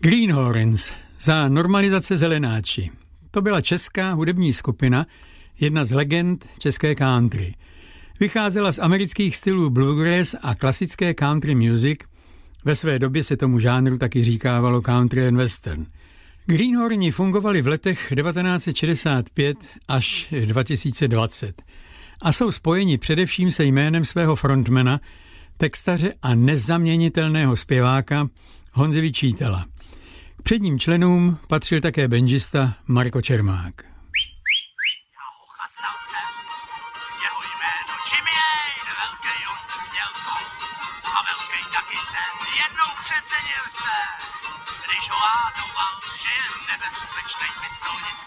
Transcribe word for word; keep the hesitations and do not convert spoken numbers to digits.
Greenhorns za normalizace zelenáči. To byla česká hudební skupina, jedna z legend české country. Vycházela z amerických stylů bluegrass a klasické country music. Ve své době se tomu žánru taky říkávalo country and western. Greenhorni fungovali v letech devatenáct set šedesát pět až dva tisíce dvacet a jsou spojeni především se jménem svého frontmana, textaře a nezaměnitelného zpěváka Honzy Vyčítala. K předním členům patřil také banjista Marko Čermák. Já ho chastal jsem, jeho jméno Jimmy, velký on měl to a velký taky sen, jednou přecenil se, když ho hádoval, že je nebezpečnej pistolnický